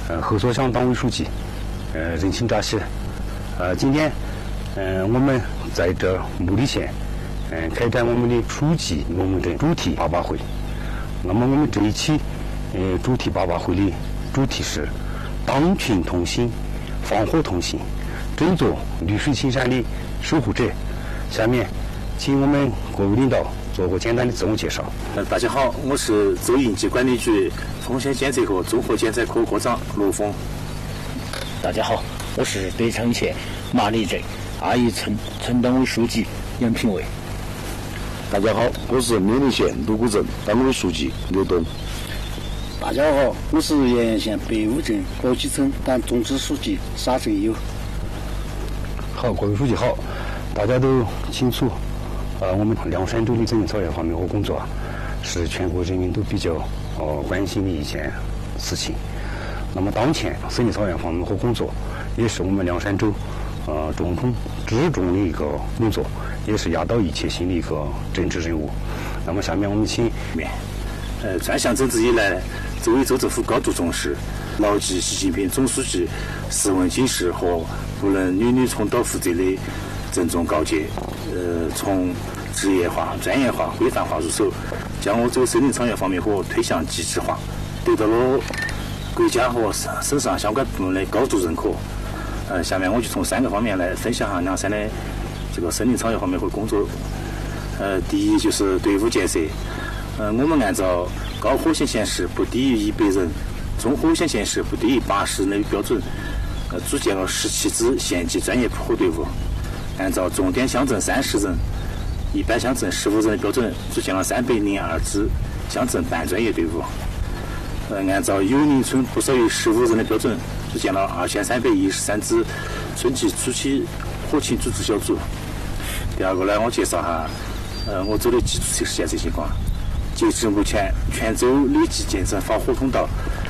合作乡党委书记，任庆扎西。今天，我们在这木里县，开展我们的书记龙门阵主题88会。那么我们这一期，主题88会的主题是党群同心，防火同心，争做绿水青山的守护者。下面，请我们各位领导做个简单的自我介绍。 大家好，我是州应急管理局风险监测和综合监测科科长罗峰。 大家好，我是德昌县马里镇21村党委书记杨平伟。 大家好，我是美林县芦谷镇党委书记刘东。 大家好，我是盐源县北坞镇高基村党总支书记沙振友。 好，各位书记好，大家都清楚，我们凉山州的森林草原防灭火工作是全国人民都比较关心的一件事情。那么当前森林草原防灭火工作也是我们凉山州重中之重的一个工作，也是压倒一切心的一个政治任务。那么下面我们请专项整治以来，州委州政府高度重视，牢记习近平总书记十问警示和不能屡屡重蹈覆辙的郑重告诫，从职业化、专业化、规范化入手，将我州森林草原防灭火推向机制化，得到了国家和省上相关部门的高度认可。下面我就从3个方面来分享下凉山的这个森林草原防灭火工作。第一就是队伍建设。我们按照高火险县市不低于100人，中火险县市不低于80人的标准，组建了17支县级专业扑火队伍。按照重点乡镇30人、一般乡镇15人的标准，组建了302支乡镇半专业队伍。按照有邻村不少于15人的标准，组建了2313支村级初期火情组织小组。第二个呢，我介绍下我州的基础设施建设情况。截至目前，全州累计建成防火通道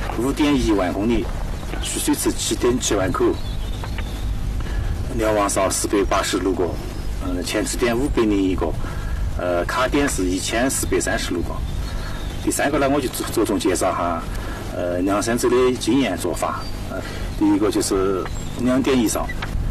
5.1万公里，蓄水池7.7万口，瞭望哨486个，前置点501个，卡点是1436个。第3个呢，我就着重介绍下凉山州的经验做法。第一个就是2点一哨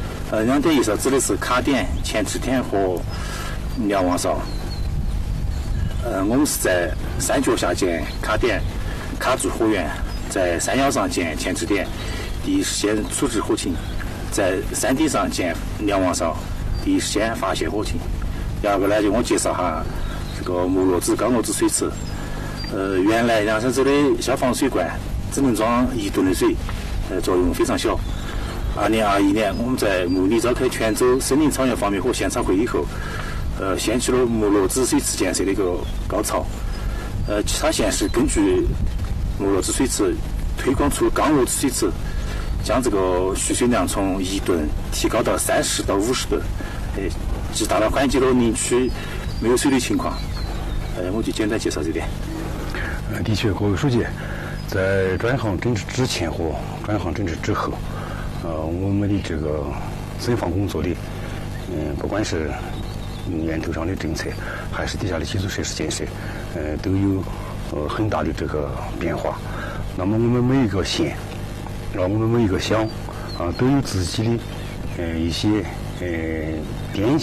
，2点一哨指的是卡点、前置点和瞭望哨。我们是在山脚下建卡点，卡住火源；在山腰上建前置点，第一时间处置火情；在山顶上建瞭望哨，第一时间发现火情。第二个呢，就我介绍下这个木落子、钢落子水池。原来凉山州的消防水罐只能装1吨的水，作用非常小。2021年，我们在木里召开全州森林草原防灭火现场会议后，掀起了木落子水池建设的一个高潮。其他县市根据木落子水池推广出钢落子水池，将这个蓄水量从1吨提高到30到50吨，极大的缓解了林区没有水的情况。我就简单介绍这点。 的确，各位书记，在专项整治之前和专项整治之后，我们的这个森防工作的，不管是源头上的政策，还是底下的基础设施建设，都有很大的这个变化。那么我们每一个县，我们每一个乡，都有自己的一些典型